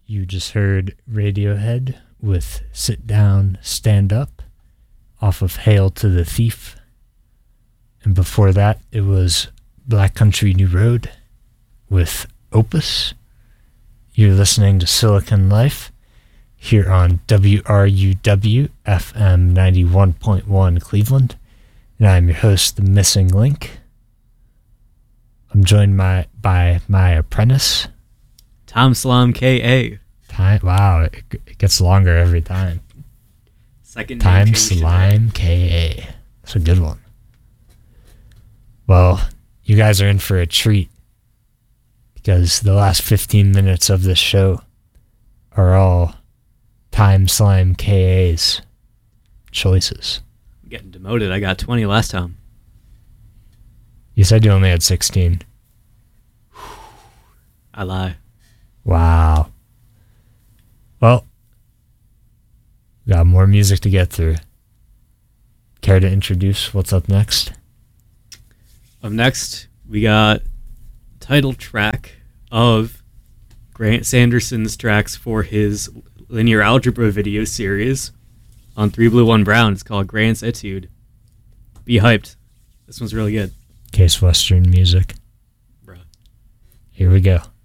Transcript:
You just heard Radiohead with Sit Down, Stand Up off of Hail to the Thief. And before that, it was Black Country New Road with Opus. You're listening to Silicon Life here on WRUW FM 91.1 Cleveland. And I'm your host, The Missing Link. I'm joined by my apprentice, Tom Salam K.A. Wow, it gets longer every time. Second Time Salam K.A. That's a good one. Well, you guys are in for a treat because the last 15 minutes of this show are all Time Salam K.A.'s choices. I'm getting demoted. I got 20 last time. You said you only had 16. I lie. Wow. Well, we got more music to get through. Care to introduce what's up next? Up next, we got title track of Grant Sanderson's tracks for his linear algebra video series on 3 Blue 1 Brown. It's called Grant's Etude. Be hyped. This one's really good. Case Western music. Bruh. Here we go.